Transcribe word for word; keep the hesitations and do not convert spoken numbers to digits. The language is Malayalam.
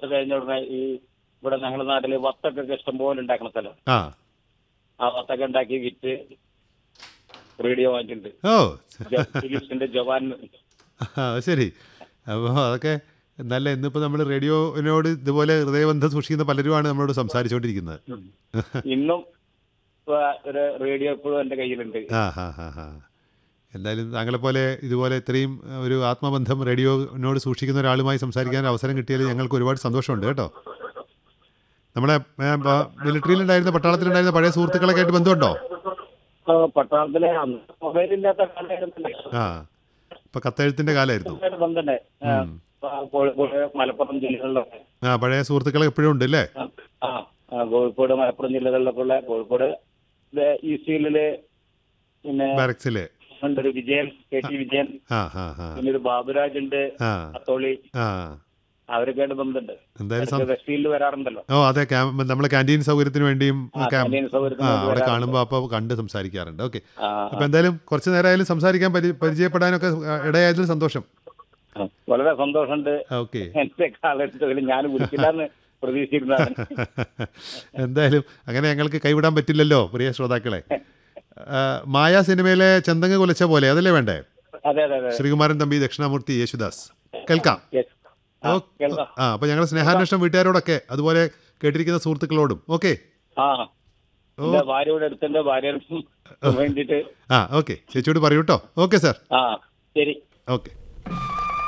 അത് കഴിഞ്ഞ ഉടനെ ഈ ഇവിടെ ഞങ്ങളുടെ നാട്ടില് വത്തൊക്കെ ഇഷ്ടം പോലെ ഉണ്ടാക്കുന്ന സ്ഥലം. ആ ആ വത്തൊക്കെ ഉണ്ടാക്കി വിറ്റ് റേഡിയോ വാങ്ങിയിട്ടുണ്ട്. ഓ ഫിലിപ്സിന്റെ ജവാൻ. ആ ശരി. അപ്പോൾ അതൊക്കെ നല്ല ഇന്നിപ്പോൾ നമ്മൾ റേഡിയോനോട് ഇതുപോലെ ഹൃദയബന്ധം സൂക്ഷിക്കുന്ന പലരുമാണ് നമ്മളോട് സംസാരിച്ചുകൊണ്ടിരിക്കുന്നത്. ഇന്നും ഒരു റേഡിയോ എപ്പോഴും എൻ്റെ കയ്യിലുണ്ട്. ആ ഹാ ഹാ ഹാ എന്തായാലും താങ്കളെപ്പോലെ ഇതുപോലെ ഇത്രയും ഒരു ആത്മബന്ധം റേഡിയോനോട് സൂക്ഷിക്കുന്ന ഒരാളുമായി സംസാരിക്കാൻ അവസരം കിട്ടിയാൽ ഞങ്ങൾക്ക് ഒരുപാട് സന്തോഷമുണ്ട് കേട്ടോ. നമ്മളെ മിലിറ്ററിയിലുണ്ടായിരുന്ന പട്ടാളത്തിലുണ്ടായിരുന്ന പഴയ സുഹൃത്തുക്കളൊക്കെ ആയിട്ട് ബന്ധമുണ്ടോ? പട്ടാളത്തിലെ മൊബൈലില്ലാത്ത കാലമായിരുന്നല്ലേ. ആ ഇപ്പൊ കത്തെഴുത്തിന്റെ കാലമായിരുന്നു. ബന്ധമുണ്ട് കോഴിക്കോട് മലപ്പുറം ജില്ലകളിലൊക്കെ. ആ പഴയ സുഹൃത്തുക്കളെ എപ്പോഴും ഉണ്ട് അല്ലേ? ആ കോഴിക്കോട് മലപ്പുറം ജില്ലകളിലൊക്കെ ഉള്ള കോഴിക്കോട് ഈസ്റ്റീലില് പിന്നെ ബാരക്സിലെ ഉണ്ട് ഒരു വിജയൻ, കെ ടി വിജയൻ, പിന്നെ ഒരു ബാബുരാജ് ഉണ്ട് അത്തോളി, അവരൊക്കെ ആയിട്ട് ബന്ധമുണ്ട്. എന്തായാലും വെസ്റ്റീലിൽ വരാറുണ്ടല്ലോ. ഓ അതെ, നമ്മളെ ക്യാൻറ്റീൻ സൗകര്യത്തിന് വേണ്ടിയും അവിടെ കാണുമ്പോൾ അപ്പോൾ കണ്ട് സംസാരിക്കാറുണ്ട്. ഓക്കെ, അപ്പൊ എന്തായാലും കുറച്ചു നേരമായാലും സംസാരിക്കാൻ പരിചയപ്പെടാനൊക്കെ ഇടയായതിൽ സന്തോഷം. വളരെ സന്തോഷമുണ്ട്. ഓക്കെ, എന്റെ കാലഘട്ടത്തിൽ ഞാൻ വിളിക്കില്ലെന്ന് പ്രതീക്ഷിച്ചിരുന്നതാണ്. എന്തായാലും അങ്ങനെ ഞങ്ങൾക്ക് കൈവിടാൻ പറ്റില്ലല്ലോ പ്രിയ ശ്രോതാക്കളെ. മായ സിനിമയിലെ ചന്തങ്ങ് കുലച്ച പോലെ അതല്ലേ വേണ്ടേ? അതെ അതെ അതെ. ശ്രീകുമാരൻ തമ്പി, ദക്ഷിണാമൂർത്തി, യേശുദാസ്. കേൾക്കാം. ആ അപ്പൊ ഞങ്ങളുടെ സ്നേഹാന്വേഷണം വീട്ടുകാരോടൊക്കെ അതുപോലെ കേട്ടിരിക്കുന്ന സുഹൃത്തുക്കളോടും. ഓക്കെ, ഭാര്യയോട് അടുത്തെ ഭാര്യ വേണ്ടിട്ട്. ആ ഓക്കെ, ചേച്ചിയോട് പറയൂ കേട്ടോ. Okay sir. ആ ശരി. ഓക്കെ.